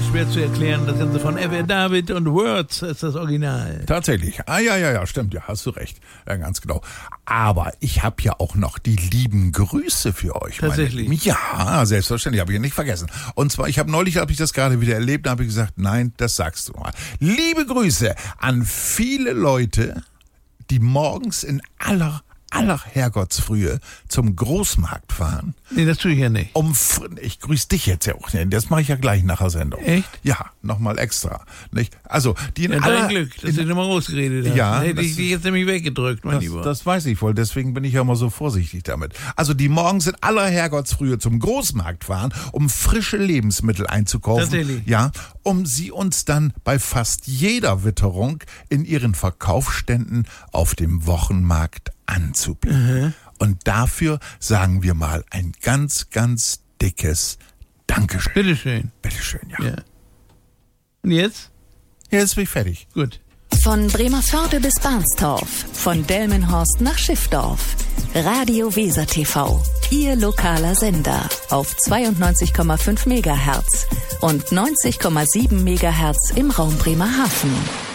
schwer zu erklären. Das Ganze von F.R. David und Words ist das Original. Tatsächlich. Ja, stimmt. Ja, hast du recht. Ja, ganz genau. Aber ich habe ja auch noch die lieben Grüße für euch. Tatsächlich? Ja, selbstverständlich. Habe ich nicht vergessen. Und zwar, neulich habe ich das gerade wieder erlebt, da habe ich gesagt, nein, das sagst du mal. Liebe Grüße an viele Leute, die morgens in aller Herrgottsfrühe zum Großmarkt fahren. Nee, das tue ich ja nicht. Ich grüße dich jetzt ja auch. Das mache ich ja gleich nach der Sendung. Echt? Ja, nochmal extra. Nicht? Also, die in dein Glück, dass du nochmal rausgeredet hast. Ja. Hätte ich dich jetzt nämlich weggedrückt, mein Lieber. Das weiß ich wohl, deswegen bin ich ja immer so vorsichtig damit. Also, die morgens in aller Herrgottsfrühe zum Großmarkt fahren, um frische Lebensmittel einzukaufen. Tatsächlich. Ja, um sie uns dann bei fast jeder Witterung in ihren Verkaufsständen auf dem Wochenmarkt anzubieten. Und dafür sagen wir mal ein ganz, ganz dickes Dankeschön. Bitteschön. Bitteschön, ja. Und jetzt? Jetzt bin ich fertig. Gut. Von Bremerförde bis Barnstorf, von Delmenhorst nach Schiffdorf. Radio Weser TV, Ihr lokaler Sender auf 92,5 MHz und 90,7 MHz im Raum Bremerhaven.